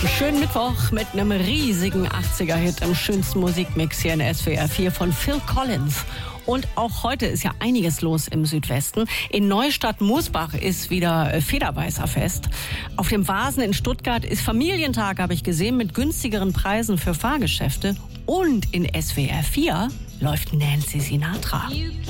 Schönen Mittwoch mit einem riesigen 80er-Hit im schönsten Musikmix hier in SWR 4 von Phil Collins. Und auch heute ist ja einiges los im Südwesten. In Neustadt-Mosbach ist wieder Federbeißerfest. Auf dem Vasen in Stuttgart ist Familientag, habe ich gesehen, mit günstigeren Preisen für Fahrgeschäfte. Und in SWR 4 läuft Nancy Sinatra.